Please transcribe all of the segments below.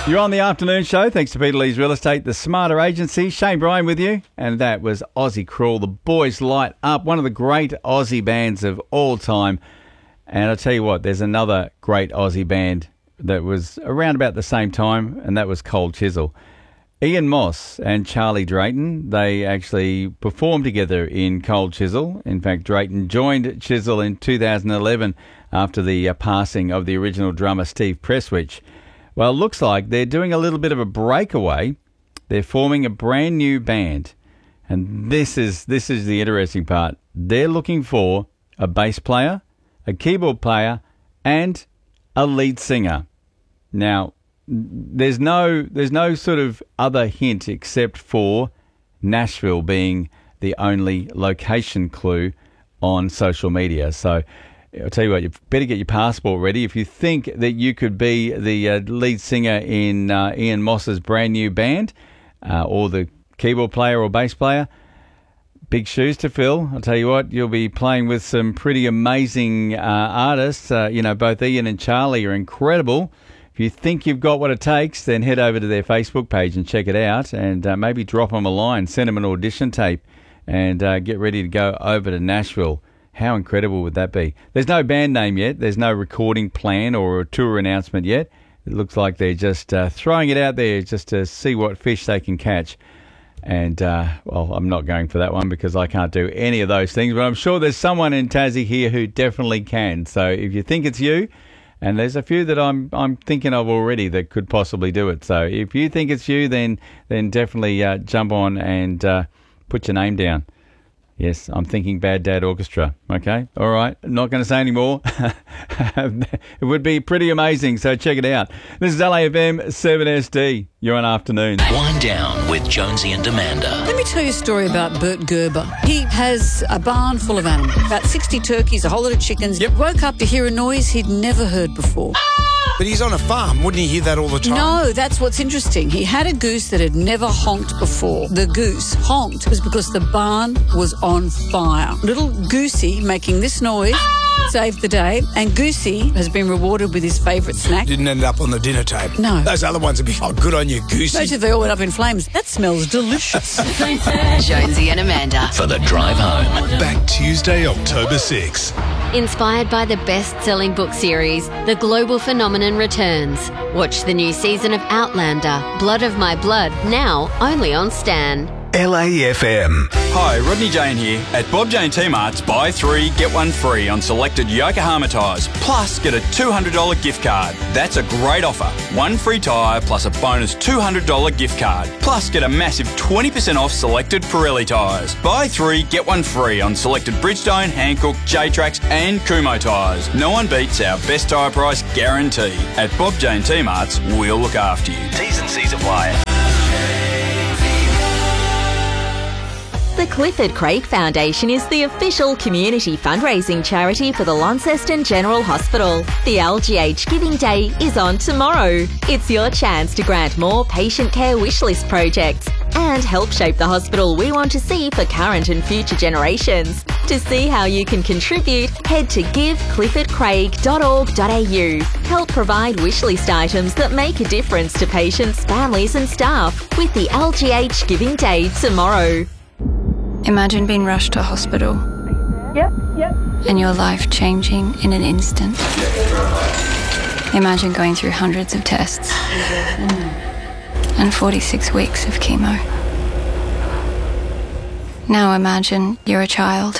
You're on the afternoon show, thanks to Peter Lee's Real Estate, the Smarter Agency. Shane Bryan with you, and that was Aussie Crawl, The Boys Light Up, one of the great Aussie bands of all time. And I'll tell you what, there's another great Aussie band that was around about the same time, and that was Cold Chisel. Ian Moss and Charlie Drayton, they actually performed together in Cold Chisel. In fact, Drayton joined Chisel in 2011 after the passing of the original drummer Steve Presswich. Well, it looks like they're doing a little bit of a breakaway. They're forming a brand new band. And this is the interesting part. They're looking for a bass player, a keyboard player, and a lead singer. Now, there's no sort of other hint except for Nashville being the only location clue on social media. So I'll tell you what, you better get your passport ready. If you think that you could be the lead singer in Ian Moss's brand new band, or the keyboard player or bass player, big shoes to fill. I'll tell you what, you'll be playing with some pretty amazing artists. Both Ian and Charlie are incredible. If you think you've got what it takes, then head over to their Facebook page and check it out, and maybe drop them a line, send them an audition tape, and get ready to go over to Nashville. How incredible would that be? There's no band name yet. There's no recording plan or a tour announcement yet. It looks like they're just throwing it out there just to see what fish they can catch. And, I'm not going for that one because I can't do any of those things. But I'm sure there's someone in Tassie here who definitely can. So if you think it's you, and there's a few that I'm thinking of already that could possibly do it. So if you think it's you, then definitely jump on and put your name down. Yes, I'm thinking Bad Dad Orchestra. Okay, all right. I'm not going to say any more. It would be pretty amazing, so check it out. This is LAFM 7SD. You're on Afternoons. Wind Down with Jonesy and Amanda. Let me tell you a story about Bert Gerber. He has a barn full of animals, about 60 turkeys, a whole lot of chickens. Yep. Woke up to hear a noise he'd never heard before. But he's on a farm. Wouldn't he hear that all the time? No, that's what's interesting. He had a goose that had never honked before. The goose honked was because the barn was on fire. Little Goosey making this noise saved the day, and Goosey has been rewarded with his favourite snack. Didn't end up on the dinner table. No. Those other ones would be, good on you, Goosey. Imagine if they all went up in flames. That smells delicious. Jonesy and Amanda. For the drive home. Back Tuesday, October 6. Inspired by the best-selling book series, The Global Phenomenon returns. Watch the new season of Outlander, Blood of My Blood, now only on Stan. LAFM. Hi, Rodney Jane here. At Bob Jane T-Mart's, buy 3, get 1 free on selected Yokohama tyres, plus get a $200 gift card. That's a great offer. 1 free tyre plus a bonus $200 gift card. Plus get a massive 20% off selected Pirelli tyres. Buy 3, get 1 free on selected Bridgestone, Hankook, J-Trax and Kumho tyres. No one beats our best tyre price guarantee. At Bob Jane T-Mart's, we'll look after you. T's and C's apply. The Clifford Craig Foundation is the official community fundraising charity for the Launceston General Hospital. The LGH Giving Day is on tomorrow. It's your chance to grant more patient care wishlist projects and help shape the hospital we want to see for current and future generations. To see how you can contribute, head to givecliffordcraig.org.au. Help provide wishlist items that make a difference to patients, families and staff with the LGH Giving Day tomorrow. Imagine being rushed to hospital. Yep. And your life changing in an instant. Imagine going through hundreds of tests. And 46 weeks of chemo. Now imagine you're a child.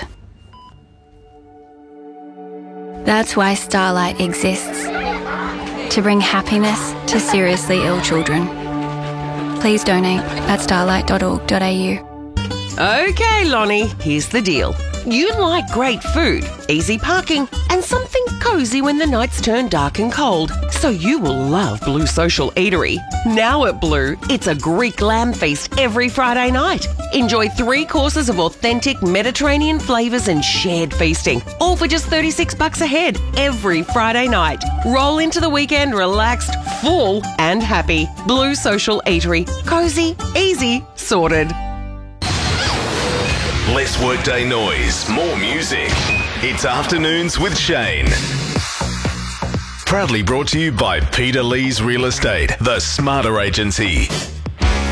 That's why Starlight exists. To bring happiness to seriously ill children. Please donate at starlight.org.au. Okay, Lonnie, here's the deal. You like great food, easy parking, and something cosy when the nights turn dark and cold. So you will love Blue Social Eatery. Now at Blue, it's a Greek lamb feast every Friday night. Enjoy 3 courses of authentic Mediterranean flavours and shared feasting, all for just $36 a head every Friday night. Roll into the weekend relaxed, full and happy. Blue Social Eatery. Cosy, easy, sorted. Less workday noise, more music. It's Afternoons with Shane. Proudly brought to you by Peter Lee's Real Estate, the Smarter Agency.